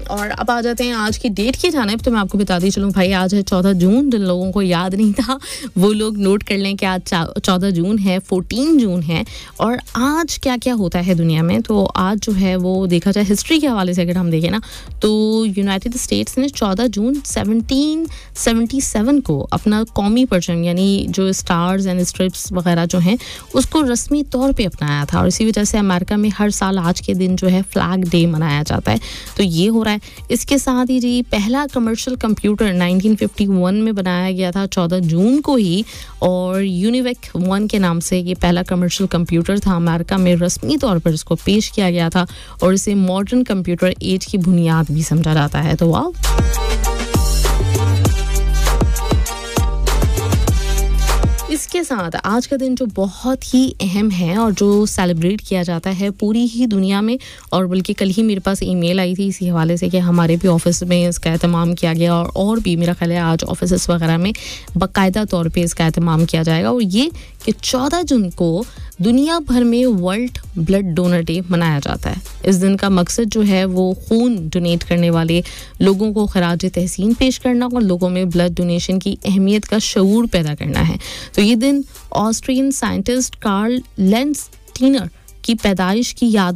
और अब आ जाते हैं आज की डेट की जानिब। तो मैं आपको बताती चलूँ भाई, आज है 14 जून। जिन लोगों को याद नहीं था वो लोग नोट कर लें कि आज 14 जून है, 14 जून है। और आज क्या क्या होता है दुनिया में, तो आज जो है वो देखा जाए हिस्ट्री के हवाले से अगर हम देखें ना, तो यूनाइटेड स्टेट्स ने 14 जून 1777 को अपना कौमी परचम यानी जो स्टार्स एंड स्ट्रिप्स वगैरह जो हैं उसको रस्मी तौर पे अपनाया था। और इसी वजह से अमेरिका में हर साल आज के दिन जो है फ्लैग डे मनाया जाता है। तो ये हो रहा है। इसके साथ ही जी पहला कमर्शियल कंप्यूटर 1951 में बनाया गया था 14 जून को ही, और यूनिवेक 1 के नाम से ये पहला कमर्शियल कंप्यूटर था। अमेरिका में रस्मी तौर पर इसको पेश किया गया था और इसे मॉडर्न कंप्यूटर एज की बुनियाद भी समझा जाता है। तो वाह। इसके साथ आज का दिन जो बहुत ही अहम है और जो सेलिब्रेट किया जाता है पूरी ही दुनिया में, और बल्कि कल ही मेरे पास ईमेल आई थी इसी हवाले से कि हमारे भी ऑफिस में इसका एहतमाम किया गया, और भी मेरा ख्याल है आज ऑफिस वगैरह में बाकायदा तौर पे इसका एहतमाम किया जाएगा। और ये कि 14 जून को दुनिया भर में वर्ल्ड ब्लड डोनर डे मनाया जाता है। इस दिन का मकसद जो है वो खून डोनेट करने वाले लोगों को खराज तहसीन पेश करना और लोगों में ब्लड डोनेशन की अहमियत का शऊर पैदा करना है। तो ये दिन ऑस्ट्रियन साइंटिस्ट कार्ल लेंस टीनर की पैदाइश की याद